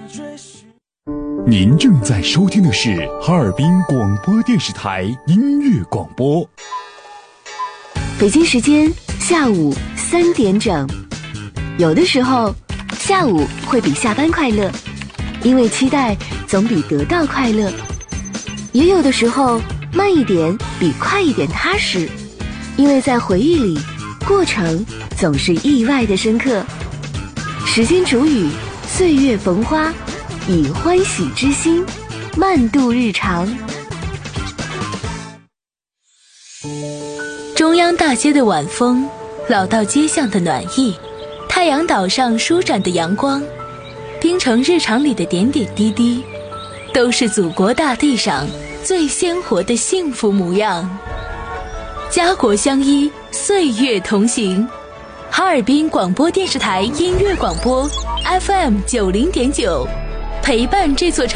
您正在收听的是哈尔滨广播电视台音乐广播。 北京时间下午3点整。有的时候，下午会比下班快乐，因为期待总比得到快乐。也有的时候，慢一点比快一点踏实，因为在回忆里，过程总是意外的深刻。时间煮雨，岁月逢花，以欢喜之心慢度日常。 中央大街的晚风，老道街巷的暖意，太阳岛上舒展的阳光，冰城日常里的点点滴滴，都是祖国大地上最鲜活的幸福模样。家国相依，岁月同行。哈尔滨广播电视台音乐广播 FM 90.9，陪伴这座城